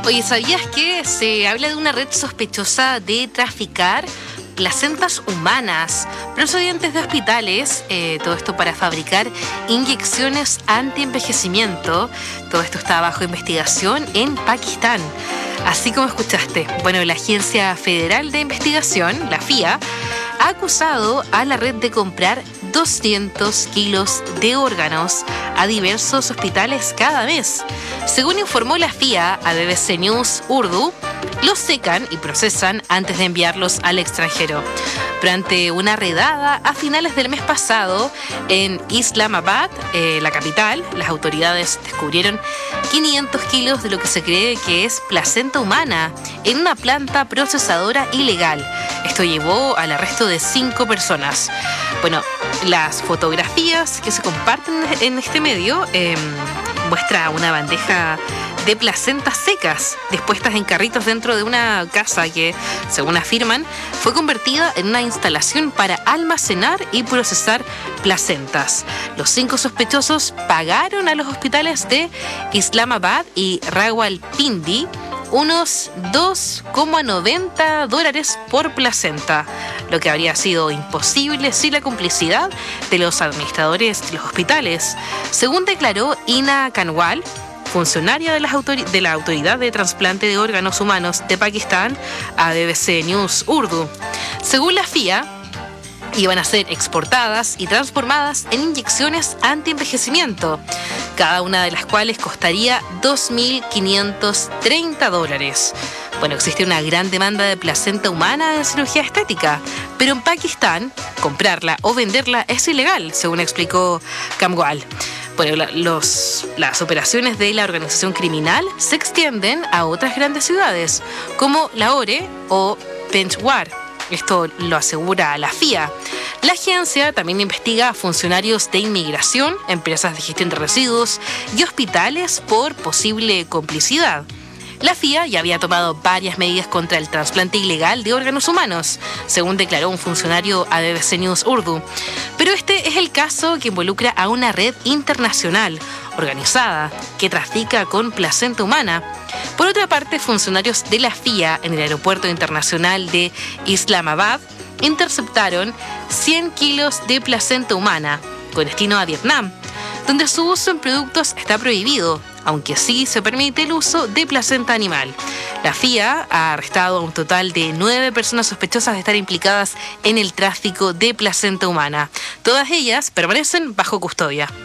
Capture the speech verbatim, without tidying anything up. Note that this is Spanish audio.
Oye, ¿sabías que se habla de una red sospechosa de traficar placentas humanas procedentes de hospitales? Eh, todo esto para fabricar inyecciones anti-envejecimiento. Todo esto está bajo investigación en Pakistán. Así como escuchaste, bueno, la Agencia Federal de Investigación, la F I A, ha acusado a la red de comprar doscientos kilos de órganos a diversos hospitales cada mes. Según informó la F I A a B B C News Urdu, los secan y procesan antes de enviarlos al extranjero. Durante una redada a finales del mes pasado en Islamabad, eh, la capital, las autoridades descubrieron quinientos kilos de lo que se cree que es placenta humana en una planta procesadora ilegal. Esto llevó al arresto de cinco personas. Bueno, las fotografías que se comparten en este medio eh, muestra una bandeja de placentas secas dispuestas en carritos dentro de una casa que, según afirman, fue convertida en una instalación para almacenar y procesar placentas. Los cinco sospechosos pagaron a los hospitales de Islamabad y Rawalpindi unos dos coma noventa dólares por placenta, lo que habría sido imposible sin la complicidad de los administradores de los hospitales. Según declaró Ina Kanwal, funcionaria de, las autori- de la Autoridad de Trasplante de Órganos Humanos de Pakistán, a B B C News Urdu. Según la F I A, iban a ser exportadas y transformadas en inyecciones anti-envejecimiento, cada una de las cuales costaría dos mil quinientos treinta dólares. Bueno, existe una gran demanda de placenta humana en cirugía estética, pero en Pakistán comprarla o venderla es ilegal, según explicó Kamwal. Bueno, la, los, las operaciones de la organización criminal se extienden a otras grandes ciudades, como Lahore o Peshawar. Esto lo asegura la F I A. La agencia también investiga a funcionarios de inmigración, empresas de gestión de residuos y hospitales por posible complicidad. La F I A ya había tomado varias medidas contra el trasplante ilegal de órganos humanos, según declaró un funcionario a B B C News Urdu. Pero este es el caso que involucra a una red internacional organizada que trafica con placenta humana. Por otra parte, funcionarios de la F I A en el aeropuerto internacional de Islamabad interceptaron cien kilos de placenta humana con destino a Vietnam, donde su uso en productos está prohibido, aunque sí se permite el uso de placenta animal. La F I A ha arrestado a un total de nueve personas sospechosas de estar implicadas en el tráfico de placenta humana. Todas ellas permanecen bajo custodia.